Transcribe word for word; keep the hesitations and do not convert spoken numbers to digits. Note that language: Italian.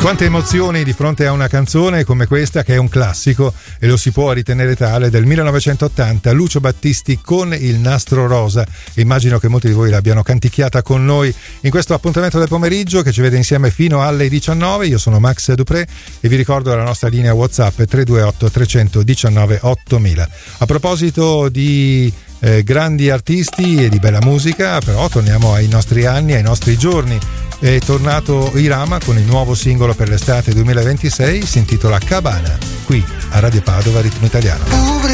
Quante emozioni di fronte a una canzone come questa, che è un classico e lo si può ritenere tale, del millenovecentottanta, Lucio Battisti con Il nastro rosa. Immagino che molti di voi l'abbiano canticchiata con noi in questo appuntamento del pomeriggio che ci vede insieme fino alle diciannove. Io sono Max Dupré e vi ricordo la nostra linea WhatsApp tre due otto tre uno nove ottomila. A proposito di eh, grandi artisti e di bella musica, però torniamo ai nostri anni, ai nostri giorni. È tornato Irama con il nuovo singolo per l'estate duemilaventisei, si intitola Cabana, qui a Radio Padova Ritmo Italiano.